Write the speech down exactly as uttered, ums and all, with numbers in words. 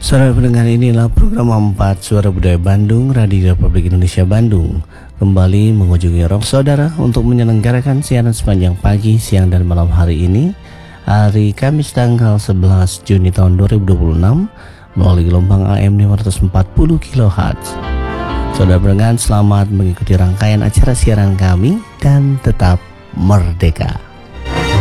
Saudara pendengar, inilah program empat Suara Budaya Bandung, Radio Republik Indonesia Bandung, kembali mengunjungi ruang saudara untuk menyelenggarakan siaran sepanjang pagi, siang, dan malam hari ini, hari Kamis tanggal sebelas Juni tahun dua ribu dua puluh enam, melalui gelombang A M lima ratus empat puluh kilohertz. Saudara pendengar, selamat mengikuti rangkaian acara siaran kami dan tetap merdeka.